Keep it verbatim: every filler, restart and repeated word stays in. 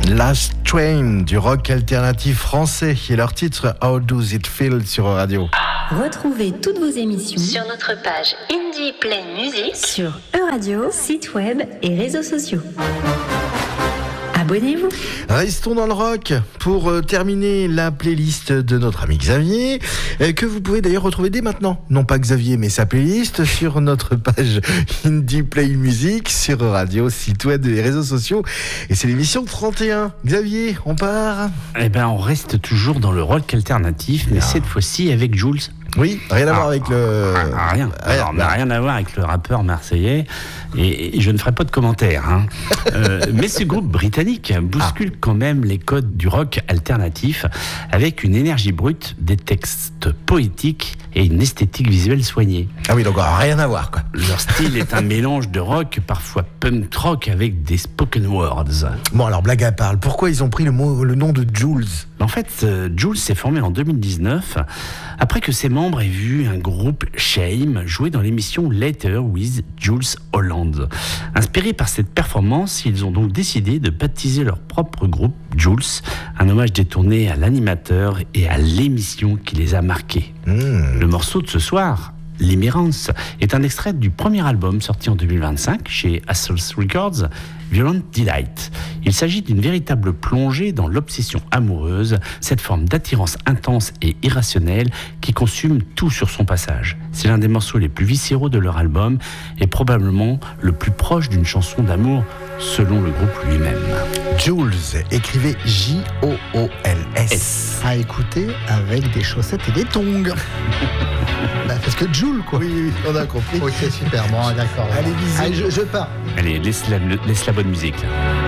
Last Train du rock alternatif français et leur titre How Does It Feel sur Radio. Retrouvez toutes vos émissions sur notre page Indie Play Music sur Euradio, site web et réseaux sociaux. Abonnez-vous. Restons dans le rock pour euh, terminer la playlist de notre ami Xavier, euh, que vous pouvez d'ailleurs retrouver dès maintenant. Non pas Xavier, mais sa playlist sur notre page Indie Play Music, sur Radio, site web et réseaux sociaux. Et c'est l'émission trente et un. Xavier, on part ? Eh ben, on reste toujours dans le rock alternatif, mais ah. cette fois-ci avec Jules. Oui, rien à ah, voir avec le... Ah, rien, rien, Alors, rien à voir avec le rappeur marseillais, et, et je ne ferai pas de commentaires. Hein. euh, mais ce groupe britannique bouscule ah. quand même les codes du rock alternatif, avec une énergie brute, des textes poétiques et une esthétique visuelle soignée. Ah oui, donc rien à voir, quoi. Leur style est un mélange de rock, parfois punk rock, avec des spoken words. Bon, alors blague à part, pourquoi ils ont pris le, mot, le nom de Jules ? En fait, euh, Jules s'est formé en deux mille dix-neuf, après que ses membres aient vu un groupe Shame jouer dans l'émission Later with Jools Holland. Inspirés par cette performance, ils ont donc décidé de baptiser leur propre groupe Jules, un hommage détourné à l'animateur et à l'émission qui les a marqués. Mmh. Le morceau de ce soir, Limerence, est un extrait du premier album sorti en deux mille vingt-cinq chez Assholes Records, Violent Delight. Il s'agit d'une véritable plongée dans l'obsession amoureuse, cette forme d'attirance intense et irrationnelle qui consume tout sur son passage. C'est l'un des morceaux les plus viscéraux de leur album et probablement le plus proche d'une chanson d'amour selon le groupe lui-même. Jules, écrivez J O O L S. À écouter avec des chaussettes et des tongs. Bah, parce que Jules, quoi. Oui, oui, on a compris. Ok, super, bon, d'accord. Allez, bisous. Allez, je, je pars. Allez, laisse la, laisse la bonne musique, là.